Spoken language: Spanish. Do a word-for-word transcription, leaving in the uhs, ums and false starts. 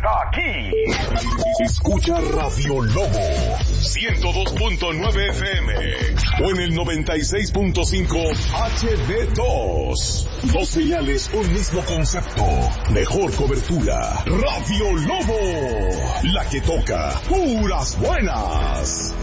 está aquí. Escucha Radio Lobo ciento dos punto nueve F M o en el noventa y seis punto cinco H D dos. Dos señales, un mismo concepto. Mejor cobertura. Radio Lobo, la que toca puras buenas.